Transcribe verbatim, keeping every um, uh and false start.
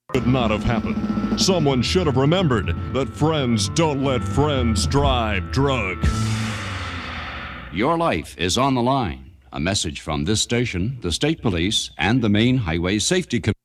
Could not have happened. Someone should have remembered that friends don't let friends drive drunk. Your life is on the line. A message from this station, the State Police, and the Maine Highway Safety Commission.